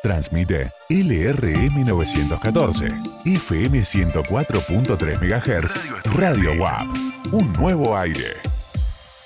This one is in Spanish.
Transmite LRM 914, FM 104.3 MHz, Radio WAP. Un nuevo aire.